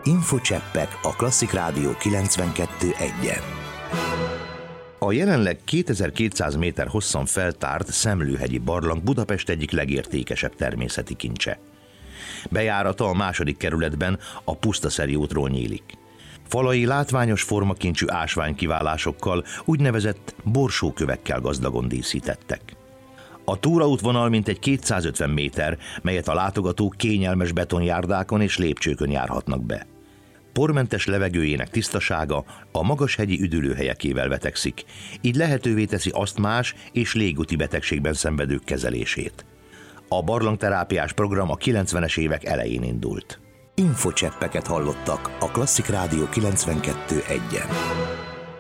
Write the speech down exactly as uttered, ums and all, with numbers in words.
Infocseppek a Klasszik Rádió kilencvenkettő egyen. A jelenleg kétezer-kétszáz méter hosszan feltárt Szemlőhegyi barlang Budapest egyik legértékesebb természeti kincse. Bejárata a második kerületben, a Pusztaszeri útról nyílik. Falai látványos formakincsű ásványkiválásokkal, úgynevezett borsókövekkel gazdagon díszítettek. A túraútvonal mintegy kétszázötven méter, melyet a látogatók kényelmes betonjárdákon és lépcsőkön járhatnak be. Pormentes levegőjének tisztasága a magashegyi üdülőhelyekével vetekszik, így lehetővé teszi asztmás és légúti betegségben szenvedők kezelését. A barlangterápiás program a kilencvenes évek elején indult. Infocseppeket hallottak a Klasszik Rádió kilencvenkettő egyen.